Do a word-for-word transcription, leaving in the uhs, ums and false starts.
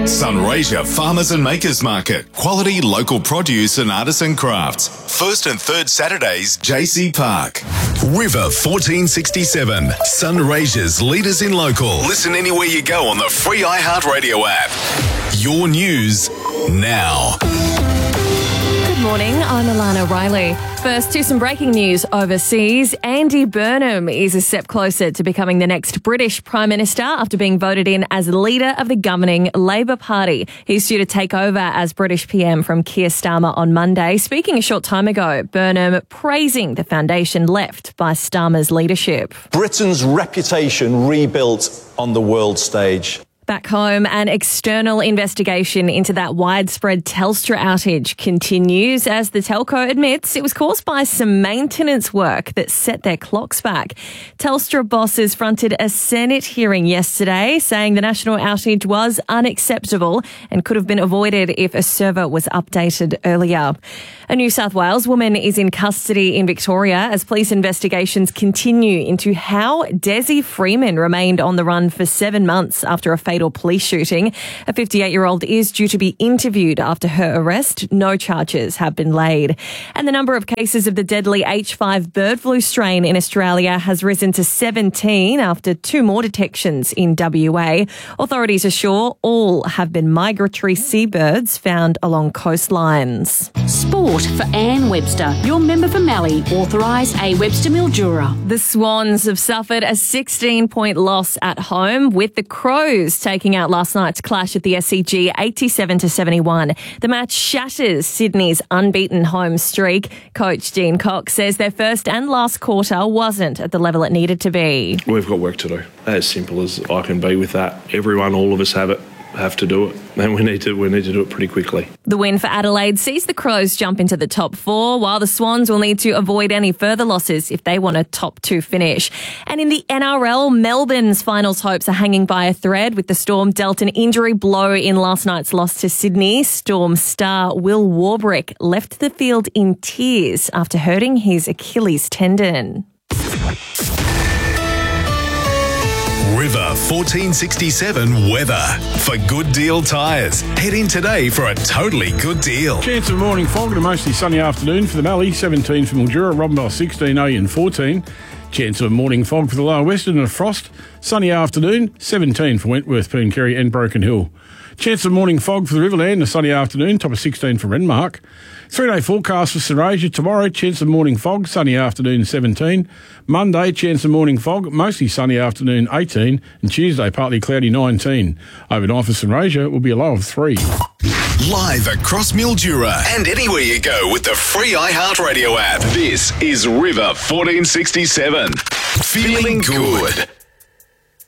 Sunraysia Farmers and Makers Market. Quality local produce and artisan crafts. First and third Saturdays, J C Park. River fourteen sixty-seven. Sunraysia's leaders in local. Listen anywhere you go on the free iHeartRadio app. Your news now. Good morning, I'm Alana Riley. First to some breaking news overseas. Andy Burnham is a step closer to becoming the next British Prime Minister after being voted in as leader of the governing Labor Party. He's due to take over as British P M from Keir Starmer on Monday. Speaking a short time ago, Burnham praising the foundation left by Starmer's leadership. Britain's reputation rebuilt on the world stage. Back home, an external investigation into that widespread Telstra outage continues as the telco admits it was caused by some maintenance work that set their clocks back. Telstra bosses fronted a Senate hearing yesterday saying the national outage was unacceptable and could have been avoided if a server was updated earlier. A New South Wales woman is in custody in Victoria as police investigations continue into how Desi Freeman remained on the run for seven months after a fatal police shooting. A fifty-eight-year-old is due to be interviewed after her arrest. No charges have been laid. And the number of cases of the deadly H five bird flu strain in Australia has risen to seventeen after two more detections in W A. Authorities assure all have been migratory seabirds found along coastlines. Sport for Anne Webster, your member for Mallee, authorised A Webster Mildura. The Swans have suffered a sixteen-point loss at home, with the Crows taking out last night's clash at the S C G eighty-seven to seventy-one. The match shatters Sydney's unbeaten home streak. Coach Dean Cox says their first and last quarter wasn't at the level it needed to be. We've got work to do. As simple as I can be with that. Everyone, all of us have it. have to do it, and we need to we need to do it pretty quickly. The win for Adelaide sees the Crows jump into the top four, while the Swans will need to avoid any further losses if they want a top two finish. And in the N R L, Melbourne's finals hopes are hanging by a thread, with the Storm dealt an injury blow in last night's loss to Sydney. Storm star Will Warbrick left the field in tears after hurting his Achilles tendon. River fourteen sixty-seven weather. For Good Deal Tyres, head in today for a totally good deal. Chance of morning fog and a mostly sunny afternoon for the Mallee, seventeen for Mildura, Robinbell sixteen, Oyen fourteen. Chance of a morning fog for the Lower Western and a frost. Sunny afternoon, seventeen for Wentworth, Pooncarry and Broken Hill. Chance of morning fog for the Riverland, a sunny afternoon, top of sixteen for Renmark. Three-day forecast for Sunraysia. Tomorrow, chance of morning fog, sunny afternoon, seventeen. Monday, chance of morning fog, mostly sunny afternoon, eighteen. And Tuesday, partly cloudy, nineteen. Overnight for Sunraysia will be a low of three. Live across Mildura and anywhere you go with the free iHeartRadio app. This is River fourteen sixty-seven. Feeling good.